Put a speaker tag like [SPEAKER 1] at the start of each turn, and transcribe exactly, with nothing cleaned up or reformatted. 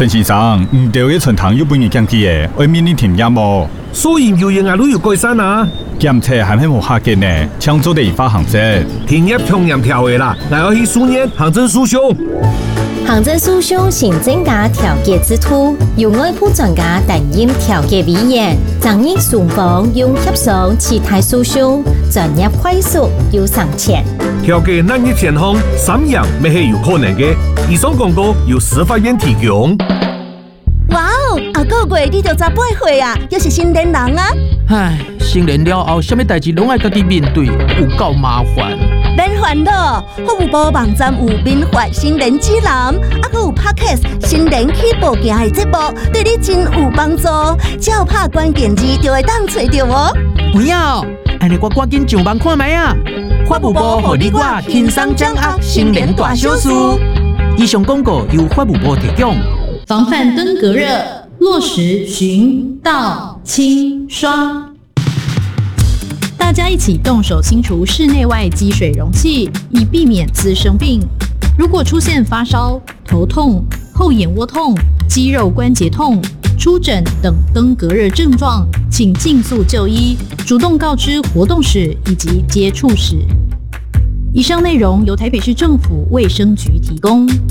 [SPEAKER 1] 陈先生，唔对嘅春堂有半日降低嘅，外面你停音冇？
[SPEAKER 2] 所以有嘢都有改善啊。
[SPEAKER 1] 檢測係咪冇客嘅呢？搶做地方行政，
[SPEAKER 2] 停業強嚴條嘅啦，我要去書念行政訴訟。
[SPEAKER 3] 行政訴訟行政加調解之途，由外部專家擔任調解委員，爭議雙方用協商其他訴訟，專業快速又省錢。
[SPEAKER 2] 調解難以前行，三樣未係有可能嘅。以上廣告由司法院提供。
[SPEAKER 4] 哇哦，啊個月你就十八歲啊，又是成年人啊！
[SPEAKER 5] 唉，成年了後，什麼代志攏愛家己面對，有夠麻煩。
[SPEAKER 4] 免煩惱，服務部網站有民法成年指南，啊還有 Podcast 成年起步行的節目，對你真有幫助。只要拍關鍵字就會當找到哦。
[SPEAKER 5] 有影哦，安尼我趕緊上網看賣啊！法務部互你我輕鬆掌握成年大小事。以上廣告由法務部提供。
[SPEAKER 6] 防範登革熱，落實巡倒清刷。大家一起動手清除室內外積水容器，以避免滋生病。如果出現發燒、頭痛、後眼窩痛、肌肉關節痛、出疹等登革熱症狀，請盡速就醫，主動告知活動史以及接觸史。以上內容由台北市政府衛生局提供。